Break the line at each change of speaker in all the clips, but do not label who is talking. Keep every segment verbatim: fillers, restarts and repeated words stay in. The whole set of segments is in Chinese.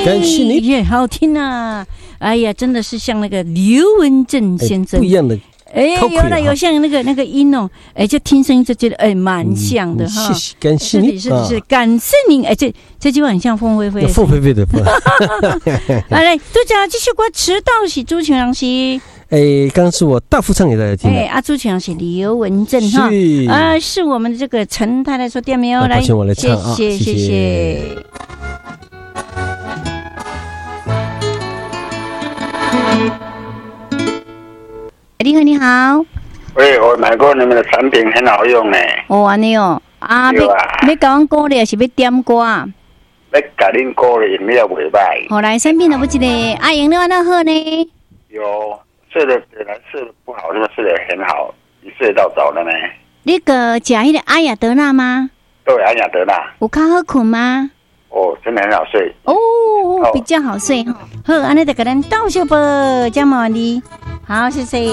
感谢你，
也好听啊！哎呀，真的是像那个刘文正先生、
哎、不一样的。
哎，有了有像那个那个音哦，哎，就听声音就觉得哎蛮像的哈。
谢谢，感谢你，
是是是，感谢您。哎，这这句话很像凤飞飞，
凤飞飞的。
来，都讲这首歌《迟到》是朱晴阳是。
哎，刚刚是我大副唱给大家听的。
哎，阿朱晴阳是刘文正哈。啊，是我们的这个陈太太说店没有来，
抱歉我来唱啊，
谢谢谢谢。你好，你好。
喂，我买过你们的产品，很好用呢。
哦，安尼哦，啊，要要甲阮鼓励，是要点歌啊？
要甲恁鼓励，你也袂歹。
好来，产品有一个阿英，你安那好呢？
有睡得本来睡得不好，那么睡得很好，你睡到早了呢？
你个食迄个阿雅德纳吗？
对，阿雅德纳。
有较好困吗？
哦，真的很好睡。
哦，比较好睡哈。好，安尼就给咱倒小波，这么你。好，谢谢。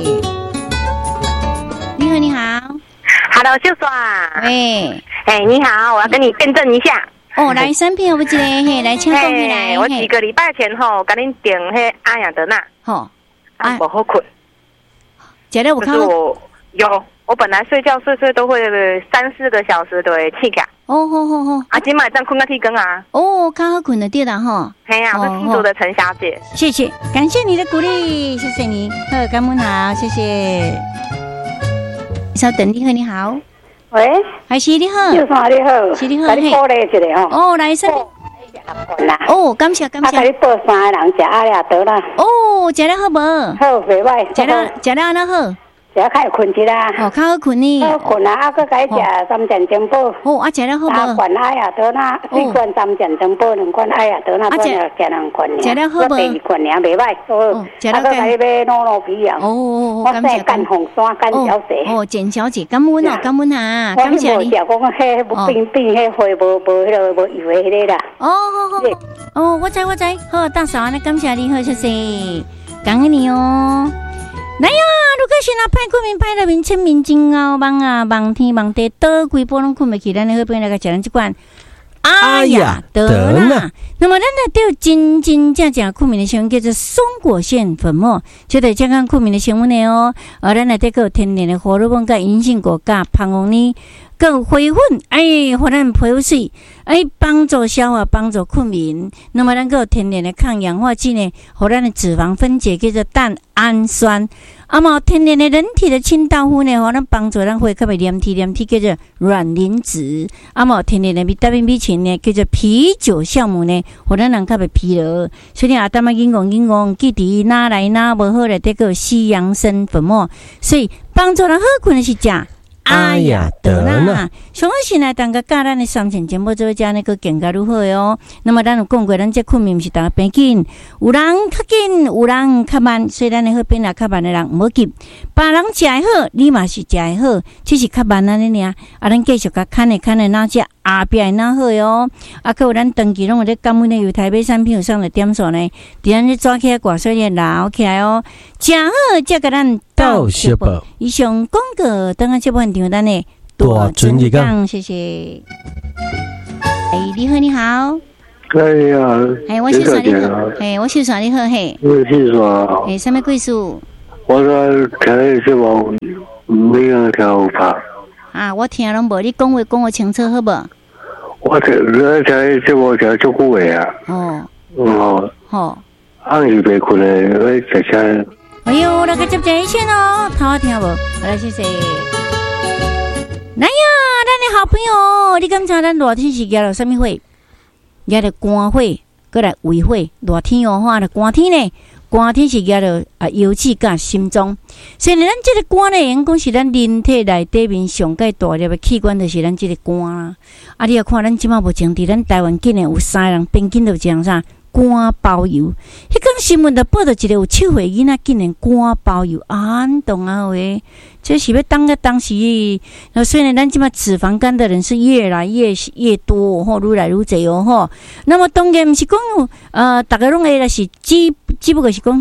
你好，你好
，Hello， 秀爽。
喂，
哎，你好，我要跟你辩证一下。
哦，来三片，我一个嘿，来请讲起来。
我几个礼拜前吼，跟恁订迄阿雅德纳。
吼，
啊，不好困。
觉得我看
我有，我本来睡觉睡睡都会三四个小时都会起感。
哦吼吼吼！
啊，今晚这样困到天光啊！
哦，刚好困的对了哈。
嘿呀，我是新竹的陈小姐。
谢谢，感谢你的鼓励，谢谢你。好，感恩好，谢谢。稍等，你好，你好。
喂，
海西你好。
秀爽你好。
是你好。
给你鼓励一下
吼。哦，来生。哦，感谢感谢。
啊，给你报三个人食阿雅德啦。
哦，食了好无？
好，袂歹。
食了食了安那好？
食较会困一啦，
哦，较好困呢。
好困啊，啊，搁改食三件珍宝。
哦，啊，食了好无？
三罐阿雅德纳，四罐三件珍宝，两罐阿雅德纳，多了加两罐。
食了好无？
第二罐尔袂歹。哦，
食了
改买糯糯皮啊。
哦哦
哦，感谢干红山干小姐。
哦，简小姐，感恩哦，感恩啊，
感谢你。我无食讲迄不变变迄花无无迄个无油的迄个啦。
哦，好好。哦，我知我知，好，大嫂，那感谢你，好谢谢，感恩你哦。来呀！如果是那歹困眠歹到面清面真熬梦啊，梦天梦地倒规波拢困袂起，咱好边来个食咱即款阿雅德纳。那么咱来对真真正正困眠的成分叫做松果腺粉末，这对健康困眠的成分的哦。而咱来对个天然的荷尔蒙、甲银杏果、甲胖红呢。更回粉，哎，互咱皮肤水，哎，帮助消化，帮助困眠。那么，咱个有天然的抗氧化剂呢，互咱的脂肪分解叫做蛋氨酸。啊嘛，天然的人体的清道夫呢，互咱帮助咱会较袂黏体，黏体叫做卵磷脂。啊嘛，天然的维他命 B 群呢，叫做啤酒酵母呢，互咱人较袂疲劳。所以阿当嘛，硬讲硬讲，记伫哪来哪无好咧，得个西洋参粉末，所以帮助咱好困的是食。阿雅德纳，上好先来当个教咱的三千节目做遮呢个更加如何哦？那么咱有讲过，咱这困眠是当个变紧，有人较紧，有人较慢，所以咱的好变啊较慢的人唔好急。别人食的好，你嘛是食的好，只是较慢安尼尔。啊，咱继续甲看的看的哪只后壁哪好哟？啊，佮有咱长期拢有咧感恩的由台北产品有上的点数呢，伫咱咧抓起来挂水咧捞起来哦，正好则甲咱
到小宝。
以上广告等下这部分场咱的
大尊一讲，
谢谢。哎，你好，你好。
哎呀，
哎，我是耍你好，哎，我是耍你好，嘿。
我是耍。
哎，什么贵数？
我说开什么？没有跳爬。
啊，我听拢无，你讲话讲我清楚好无？
我听我听什么听足久的啊。哦。哦。
好。
暗时袂困的，我在车。
哎呦，来个接接一线哦，头好听无？好来，谢谢。来呀，咱的好朋友，你感觉咱热天是举了什么火？举了肝火，过来胃火。热天哦，话了寒天呢，寒天是举了啊腰子甲心脏。所以咱这个肝呢，因讲是咱人体内底面上介大粒的器官，就是咱这个肝啦。啊，你要看咱即马目前伫咱台湾竟然有三个人平均都讲啥？肝包邮，迄讲新闻就报道一个有七岁囡仔竟然肝包邮，安懂啊喂？这是要当个当时，那虽然咱即马脂肪肝的人是越来越越多吼，愈来愈侪哦吼。那么当然毋是讲呃，大家拢会来是只只不过是讲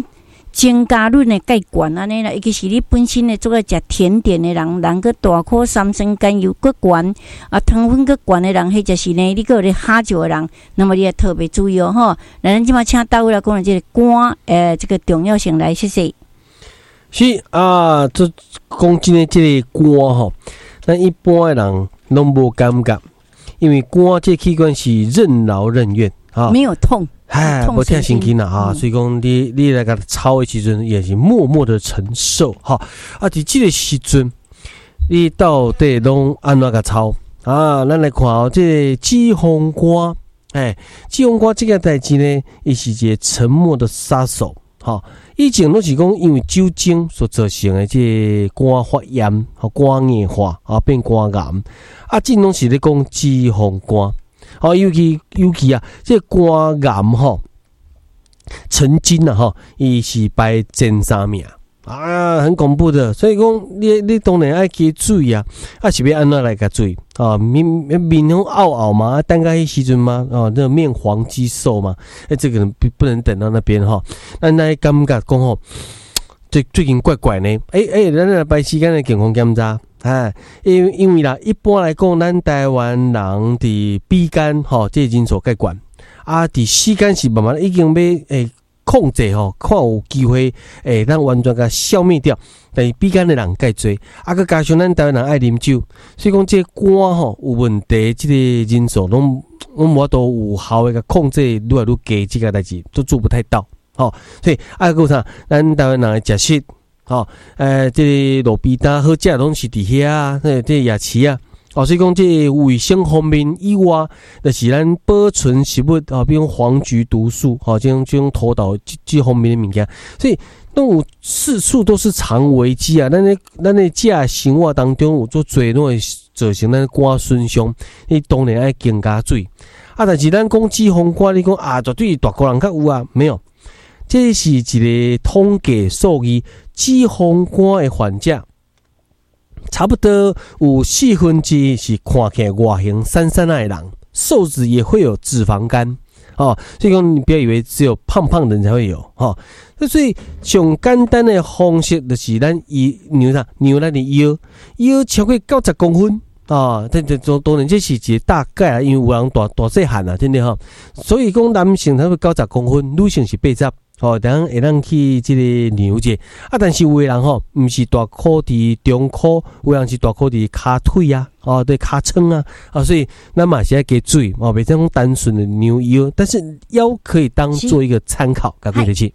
增加润的钙管安尼啦，尤其是你本身的做个食甜点的人，人个大颗三酸甘油个管啊，糖分个管的人，或者是呢，你个有咧喝酒的人，那么你要特别注意哦，吼。那咱今麦请大卫来讲这个肝诶，这个重要性来，谢谢。
是啊，这讲真的，这个肝吼，咱一般的人拢无感觉，因为肝这器官是任劳任怨啊，
没有痛。
哎，无听神经啦啊，所以讲你你来甲操的时阵，也是默默的承受哈。啊，伫这个时阵，你到底拢安怎甲操啊？咱来看哦，这脂肪肝，哎，脂肪肝这个代志呢，伊是一个沉默的杀手哈。以前拢是讲因为酒精所造成的这肝发炎、和肝硬化啊，变肝癌啊，这拢是咧讲脂肪肝。好，尤其尤其啊，这肝癌吼，曾经啊吼，伊是排前三名啊，很恐怖的。所以讲，你你当然爱加注意啊，啊是要安怎来加注意啊？面面红凹凹嘛，等到迄时阵嘛，哦，那面黄肌瘦嘛，哎、欸，这个不不能等到那边哈。咱来感觉讲吼，最最近怪怪呢，哎、欸、哎、欸，咱来排时间的健康检查。哎，因为因为啦，一般来讲，咱台湾人伫鼻肝吼，这已经所盖管啊，伫膝肝是慢慢已经要诶控制吼，看有机会诶，咱完全甲消灭掉。但是鼻肝的人介多，啊，佮加上咱台湾人爱啉酒，所以讲这肝吼有问题，这个因素拢拢无都有效诶，甲控制愈来愈低，这个代志都做不太到。吼，所以啊，佮啥，咱台湾人诶食食。哦，诶，这个路边摊好食拢是伫遐啊，这这夜市啊，哦，所以讲这卫生方面以外，就是咱保存食物啊，比如黄菊毒素，哦，这种这种头岛这这方面的物件，所以拢有四处都是常危机啊。咱咧咱咧食生活当中有做侪拢会造成咱肝损伤，你当然爱更加注意。啊，但是咱讲脂肪肝，你讲啊，绝对大个人较有啊，没有。这是一个统计数据，脂肪肝的患者差不多有四分之一是看起来外形散散的人，瘦子也会有脂肪肝哦。所以讲你不要以为只有胖胖的人才会有哦。所以上简单的方式就是咱以牛啥牛咱的腰腰超过九十公分。啊，这这当然这是一个大概啊，因为有人大大细汉啊，真的哈。所以讲男性他会九十公分，女性是八十。哦，等会当去这个牛者啊，但是有的人吼，唔是大箍伫中箍，有人是大箍伫骹腿啊，哦，对骹撑啊，啊，所以咱嘛是要加注意哦，别这种单纯的牛腰，但是腰可以当做一个参考，各位的去。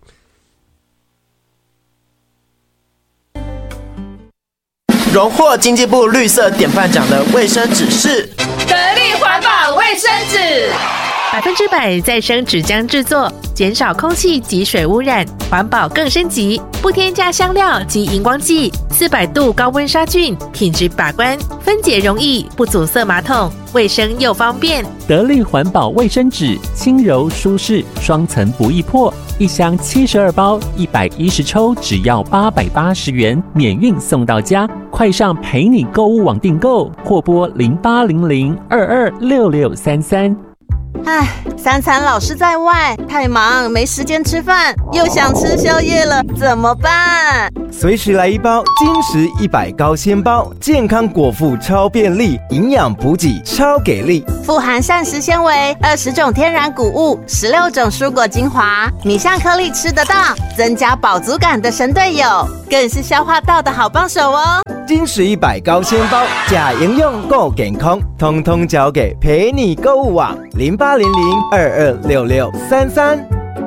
荣获经济部绿色典范奖的卫生纸是
得力环保卫生纸。
百分之百再生纸浆制作，减少空气及水污染，环保更升级。不添加香料及荧光剂，四百度高温杀菌，品质把关，分解容易，不阻塞马桶，卫生又方便。
得力环保卫生纸，轻柔舒适，双层不易破。一箱七十二包，一百一十抽，只要八百八十元，免运送到家。快上陪你购物网订购，或拨零八零零二二六六三三。
唉，三餐老是在外，太忙没时间吃饭，又想吃宵夜了，怎么办？
随时来一包金石一百高纤包，健康果腹超便利，营养补给超给力，
富含膳食纤维，二十种天然谷物，十六种蔬果精华，米香颗粒吃得到，增加饱足感的神队友，更是消化道的好帮手哦。
金石一百高纤包，假营养够健康，通通交给陪你购物网零八零零二二六六三三。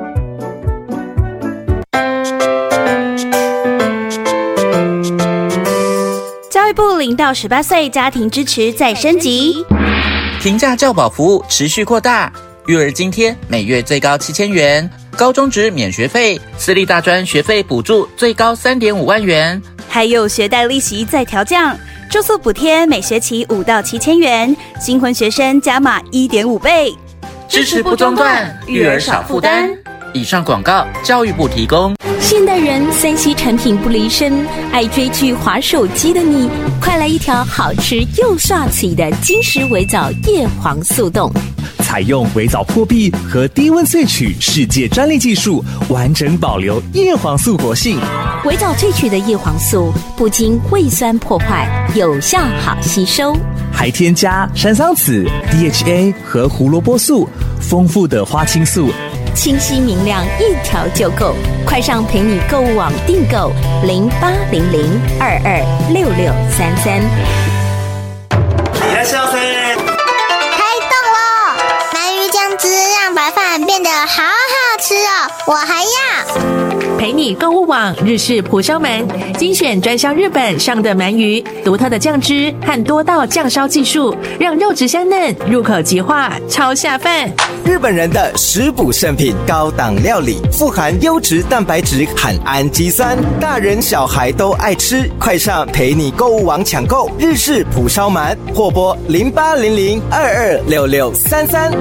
教育部零到十八岁家庭支持再升级，
平价教保服务持续扩大，育儿津贴每月最高七千元，高中职免学费，私立大专学费补助最高三点五万元。
还有学贷利息再调降，住宿补贴每学期五到七千元，新婚学生加码一点五倍，
支持不中断，育儿少负担。以上广告，教育部提供。
现代人三 C 产品不离身，爱追剧、滑手机的你，快来一条好吃又帅气的金石维藻叶黄素冻。
采用微藻破壁和低温萃取世界专利技术，完整保留叶黄素活性。
微藻萃取的叶黄素不经胃酸破坏，有效好吸收，
还添加山桑子、D H A 和胡萝卜素，丰富的花青素，
清晰明亮，一条就够。快上陪你购物网订购零八零零二二六六三三。
いらっしゃいませ。
开动喽！鳗鱼酱汁让白饭变得好好吃哦，我还要。
陪你购物网日式蒲烧鳗，精选专销日本上的鳗鱼，独特的酱汁和多道酱烧技术，让肉质香嫩，入口即化，超下饭。
日本人的食补圣品，高档料理，富含优质蛋白质和氨基酸，大人小孩都爱吃。快上陪你购物网抢购日式蒲烧鳗，或拨零八零零二二六六三三。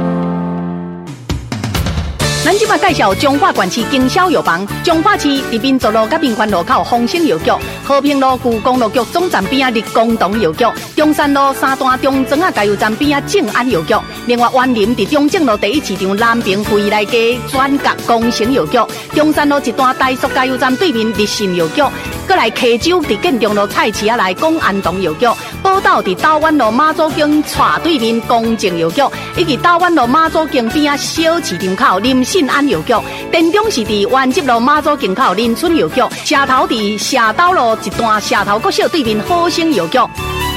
咱即马介绍中华县市经销药房，中华市伫民族路甲民权路口丰兴药局，和平路旧公路局总站边啊立功堂药局，中山路三段中庄啊加油站边啊正安药局，另外园林伫中正路第一市场南平惠来街转角工程药局，中山路一段大速加油站对面立信药局，过来溪州伫建中路菜市啊内公安堂药局，宝岛伫台湾路马祖径斜对面公正药局，以及台湾路马祖径边啊小市场口林信安药局，田中是伫原集路马祖径口林村药局，社头伫社斗路一段社头国小对面好生药局。